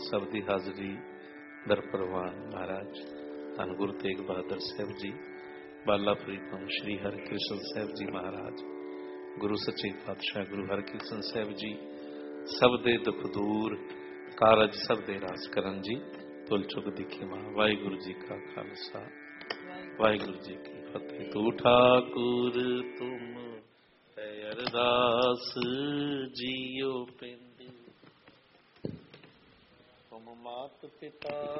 ਸਭ ਦੀ ਹਾਜ਼ਰੀ ਦਰ ਪ੍ਰਵਾਨ ਮਹਾਰਾਜ ਧੰਨ ਗੁਰੂ ਤੇਗ ਬਹਾਦਰ ਸਾਹਿਬ ਜੀ, ਬਾਲਾ ਪ੍ਰੀਤਮ ਸ਼੍ਰੀ ਹਰਿਕ੍ਰਿਸ਼ਨ ਸਾਹਿਬ ਜੀ ਮਹਾਰਾਜ, ਗੁਰੂ ਸੱਚੇ ਪਾਤਸ਼ਾਹ ਗੁਰੂ ਹਰਿਕ੍ਰਿਸ਼ਨ ਸਾਹਿਬ ਜੀ, ਸਭ ਦੇ ਦੁੱਖ ਦੂਰ, ਕਾਰਜ ਸਭ ਦੇ ਰਾਸ ਕਰਨ ਜੀ। ਤੁਲ ਚੁੱਕ ਦੀ ਖਿਮਾ। ਵਾਹਿਗੁਰੂ ਜੀ ਕਾ ਖਾਲਸਾ, ਵਾਹਿਗੁਰੂ ਜੀ ਕੀ ਫਤਿਹ। ਤੂੰ ਠਾਕੁਰ ਤੁਮ ਹੈ ਅਰਦਾਸ ਜੀਓ ਪਿੰਡ, ਤੁਮ ਮਾਤ ਪਿਤਾ